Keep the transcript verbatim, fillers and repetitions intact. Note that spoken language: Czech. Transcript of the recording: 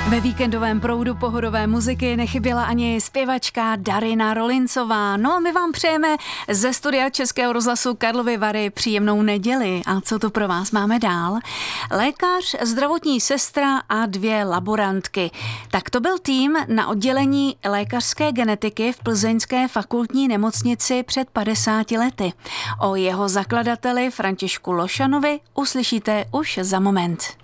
Ve víkendovém proudu pohodové muziky nechyběla ani zpěvačka Darina Rolincová. No a my vám přejeme ze studia Českého rozhlasu Karlovy Vary příjemnou neděli. A co to pro vás máme dál? Lékař, zdravotní sestra a dvě laborantky. Tak to byl tým na oddělení lékařské genetiky v plzeňské fakultní nemocnici před padesáti lety. O jeho zakladateli Františku Lošanovi uslyšíte už za moment.